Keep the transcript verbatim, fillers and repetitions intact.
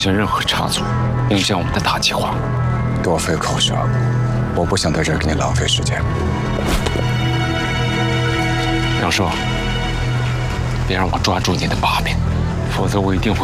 像任何差错，影响我们的大计划。 多费口舌，我不想在这儿给你浪费时间。 梁硕，别让我抓住你的把柄，否则我一定会。